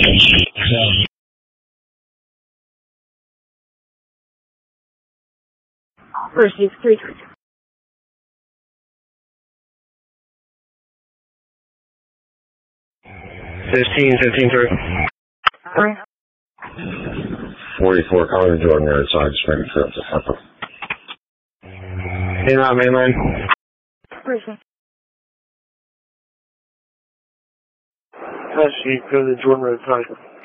Receive 3. 15-3. 44, calling Jordan Road, so I just ran through to Temple. Inbound mainland. Receive. She go to Jordan Road, sorry.